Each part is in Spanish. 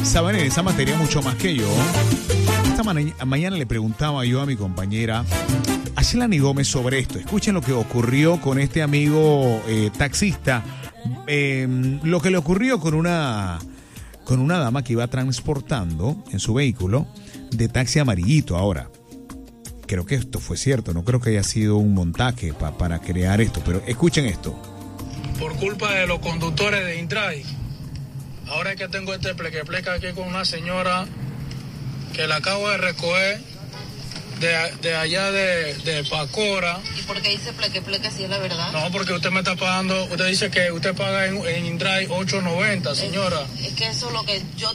saben en esa materia mucho más que yo. Esta mañana le preguntaba yo a mi compañera Ashlani Gómez sobre esto. Escuchen lo que ocurrió con este amigo taxista. Lo que le ocurrió con una dama que iba transportando en su vehículo de taxi amarillito. Ahora, creo que esto fue cierto, no creo que haya sido un montaje para crear esto, pero escuchen esto. Por culpa de los conductores de Intray, ahora es que tengo este pleque-pleque aquí con una señora que la acabo de recoger de allá de Pacora. ¿Y por qué dice pleque-pleque si es la verdad? No, porque usted me está pagando, usted dice que usted paga en Intray 8.90, señora. Es que eso es lo que yo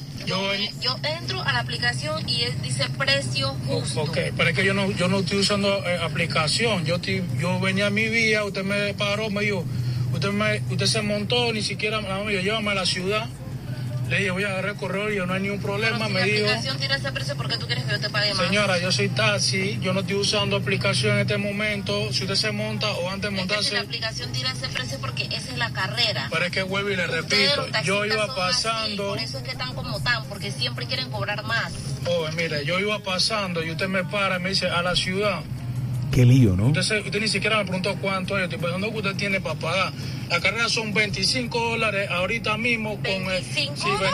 entro a la aplicación y dice precio justo. Ok, pero es que yo no estoy usando aplicación, yo venía a mi vía, usted me paró, me dijo, usted se montó, ni siquiera me dijo, llévame a la ciudad. Le dije, voy a agarrar el correo y yo no hay ningún problema. Pero si me la dijo, aplicación tiene ese precio, ¿por qué tú quieres que yo te pague más? Señora, yo soy taxi, yo no estoy usando aplicación en este momento. Si usted se monta o antes de montarse... Es que si la aplicación tiene ese precio porque esa es la carrera. Pero es que vuelvo y le repito, yo iba pasando... Así, por eso es que están como tan, porque siempre quieren cobrar más. Mire, yo iba pasando y usted me para y me dice, a la ciudad. Qué lío, ¿no? Usted ni siquiera me preguntó cuánto es. Estoy pensando que usted tiene para pagar. La carrera son $25 ahorita mismo con $25, sí, $25,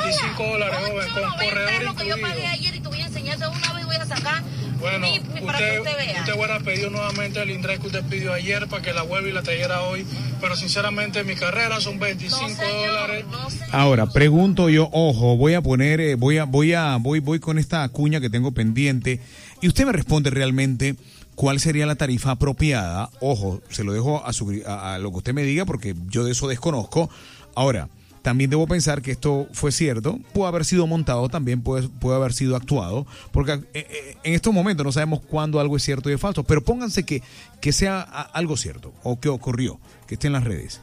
joven, con corredor lo que yo pagué ayer y te voy a enseñar de una vez, voy a sacar. Bueno, para que usted vea. Usted hubiera pedido nuevamente el Intray que usted pidió ayer para que la vuelva y la trajera hoy, pero sinceramente mi carrera son $25. No, ahora, pregunto yo, ojo, voy a poner, voy con esta cuña que tengo pendiente y usted me responde realmente cuál sería la tarifa apropiada. Ojo, se lo dejo a lo que usted me diga porque yo de eso desconozco. Ahora, también debo pensar que esto fue cierto, puede haber sido montado, también puede haber sido actuado, porque en estos momentos no sabemos cuándo algo es cierto y es falso, pero pónganse que sea algo cierto o que ocurrió, que esté en las redes.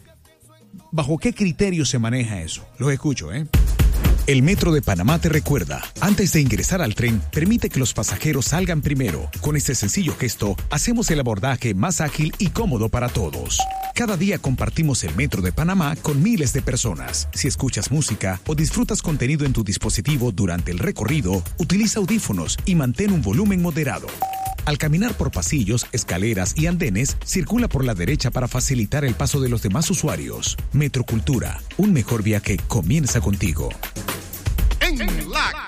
¿Bajo qué criterio se maneja eso? Los escucho, ¿eh? El Metro de Panamá te recuerda, antes de ingresar al tren, permite que los pasajeros salgan primero. Con este sencillo gesto, hacemos el abordaje más ágil y cómodo para todos. Cada día compartimos el Metro de Panamá con miles de personas. Si escuchas música o disfrutas contenido en tu dispositivo durante el recorrido, utiliza audífonos y mantén un volumen moderado. Al caminar por pasillos, escaleras y andenes, circula por la derecha para facilitar el paso de los demás usuarios. Metrocultura, un mejor viaje comienza contigo.